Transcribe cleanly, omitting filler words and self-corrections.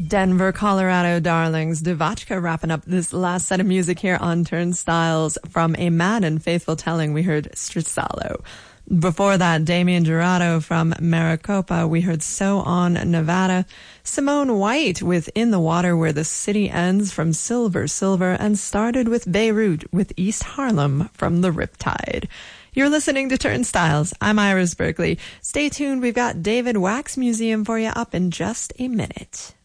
Denver, Colorado darlings, Devotchka wrapping up this last set of music here on Turnstiles. From A Mad and Faithful Telling, we heard Strizzalo. Before that, Damian Jurado from Maricopa, we heard So On Nevada. Simone White with In the Water Where the City Ends from Silver Silver, and started with Beirut with East Harlem from the Riptide. You're listening to Turnstiles. I'm Iris Berkeley. Stay tuned. We've got David Wax Museum for you up in just a minute.